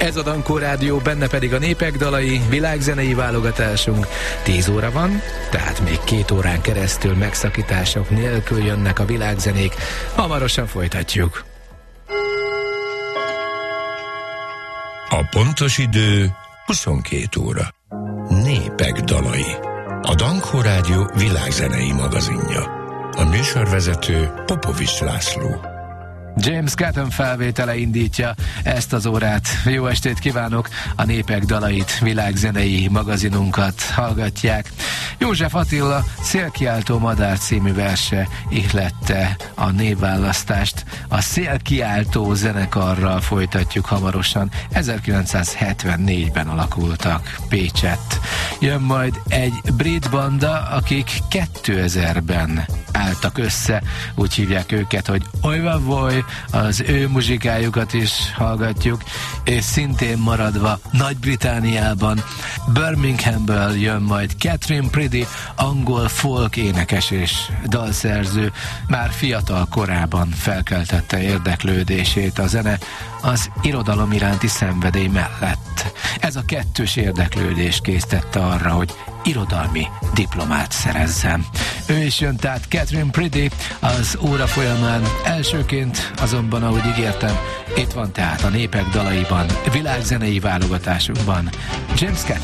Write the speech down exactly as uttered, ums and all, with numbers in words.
Ez a Dankó Rádió, benne pedig a népek dalai, világzenei válogatásunk. tíz óra van, tehát még két órán keresztül megszakítások nélkül jönnek a világzenék. Hamarosan folytatjuk. A pontos idő huszonkét óra. Népek dalai. A Dankó Rádió világzenei magazinja. A műsorvezető Popovics László. James Cotton felvétele indítja ezt az órát. Jó estét kívánok! A Népek dalait, világzenei magazinunkat hallgatják. József Attila Szélkiáltó madár című verse ihlette a névválasztást. A Szélkiáltó zenekarral folytatjuk hamarosan. ezerkilencszázhetvennégyben alakultak Pécsett. Jön majd egy brit banda, akik kétezerben álltak össze, úgy hívják őket, hogy Oivavoy, az ő muzsikájukat is hallgatjuk, és szintén maradva Nagy-Britániában Birminghamből jön majd Catherine Priddy, angol folk énekes és dalszerző, már fiatal korában felkeltette érdeklődését a zene az irodalom iránti szenvedély mellett. Ez a kettős érdeklődés késztette arra, hogy irodalmi diplomát szerezzem. Ő is jön, tehát Catherine Priddy az óra folyamán. Elsőként azonban, ahogy ígértem, itt van tehát a Népek dalaiban, világzenei válogatásunkban James Cotton.